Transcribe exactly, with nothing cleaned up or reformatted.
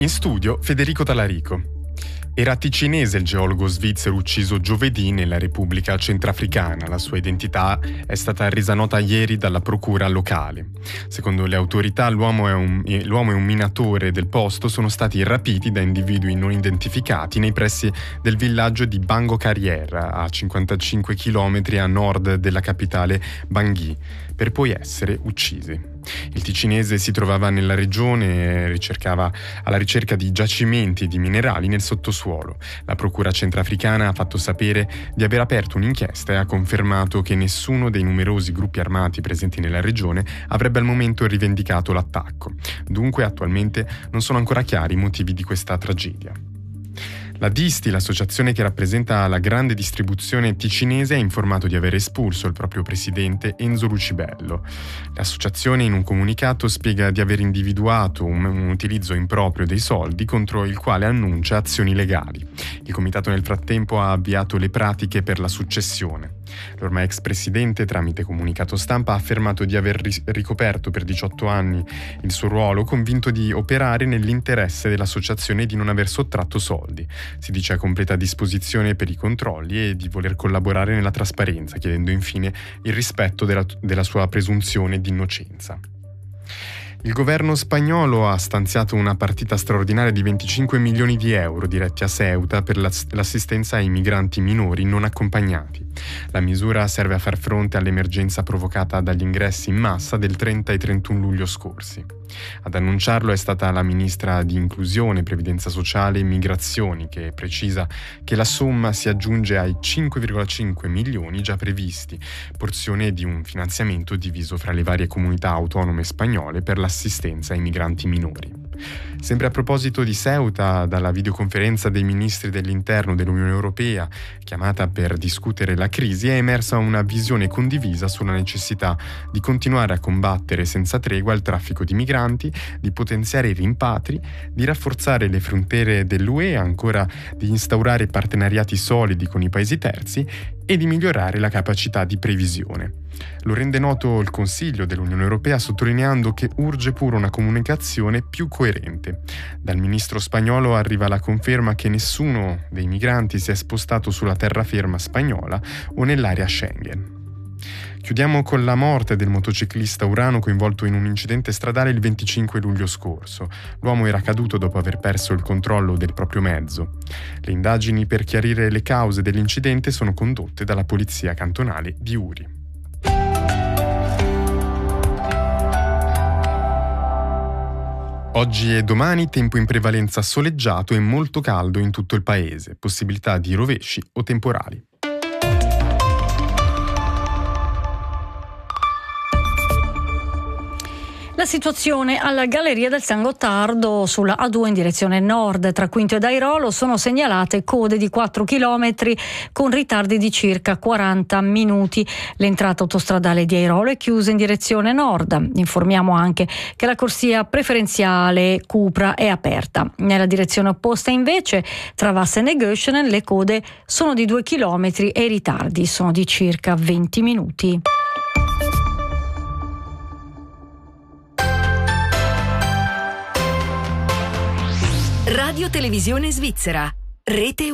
In studio Federico Talarico. Era ticinese il geologo svizzero ucciso giovedì nella Repubblica Centrafricana. La sua identità è stata resa nota ieri dalla procura locale. Secondo le autorità, l'uomo è un, l'uomo e un minatore del posto sono stati rapiti da individui non identificati nei pressi del villaggio di Bango Carriera, a cinquantacinque chilometri a nord della capitale Bangui, per poi essere uccisi. Il ticinese si trovava nella regione e ricercava alla ricerca di giacimenti di minerali nel sottosuolo. La procura centrafricana ha fatto sapere di aver aperto un'inchiesta e ha confermato che nessuno dei numerosi gruppi armati presenti nella regione avrebbe al momento rivendicato l'attacco. Dunque, attualmente non sono ancora chiari i motivi di questa tragedia. La Disti, l'associazione che rappresenta la grande distribuzione ticinese, ha informato di aver espulso il proprio presidente Enzo Lucibello. L'associazione in un comunicato spiega di aver individuato un, un utilizzo improprio dei soldi contro il quale annuncia azioni legali. Il comitato nel frattempo ha avviato le pratiche per la successione. L'ormai ex presidente, tramite comunicato stampa, ha affermato di aver ricoperto per diciotto anni il suo ruolo, convinto di operare nell'interesse dell'associazione e di non aver sottratto soldi. Si dice a completa disposizione per i controlli e di voler collaborare nella trasparenza, chiedendo infine il rispetto della, della sua presunzione di innocenza. Il governo spagnolo ha stanziato una partita straordinaria di venticinque milioni di euro diretti a Ceuta per l'assistenza ai migranti minori non accompagnati. La misura serve a far fronte all'emergenza provocata dagli ingressi in massa del trenta e trentuno luglio scorsi. Ad annunciarlo è stata la ministra di Inclusione, Previdenza Sociale e Migrazioni, che precisa che la somma si aggiunge ai cinque virgola cinque milioni già previsti, porzione di un finanziamento diviso fra le varie comunità autonome spagnole per l'assistenza ai migranti minori. Sempre a proposito di Ceuta, dalla videoconferenza dei ministri dell'interno dell'Unione Europea, chiamata per discutere la crisi, è emersa una visione condivisa sulla necessità di continuare a combattere senza tregua il traffico di migranti, di potenziare i rimpatri, di rafforzare le frontiere dell'U E, ancora di instaurare partenariati solidi con i paesi terzi e di migliorare la capacità di previsione. Lo rende noto il Consiglio dell'Unione Europea, sottolineando che urge pure una comunicazione più coerente. Dal ministro spagnolo arriva la conferma che nessuno dei migranti si è spostato sulla terraferma spagnola o nell'area Schengen. Chiudiamo con la morte del motociclista Urano coinvolto in un incidente stradale il venticinque luglio scorso. L'uomo era caduto dopo aver perso il controllo del proprio mezzo. Le indagini per chiarire le cause dell'incidente sono condotte dalla polizia cantonale di Uri. Oggi e domani tempo in prevalenza soleggiato e molto caldo in tutto il paese, possibilità di rovesci o temporali. La situazione alla Galleria del San Gottardo sulla A due in direzione nord tra Quinto ed Airolo sono segnalate code di quattro chilometri con ritardi di circa quaranta minuti. L'entrata autostradale di Airolo è chiusa in direzione nord. Informiamo anche che la corsia preferenziale Cupra è aperta. Nella direzione opposta invece tra Vassen e Göschenen le code sono di due chilometri e i ritardi sono di circa venti minuti. Radio Televisione Svizzera, Rete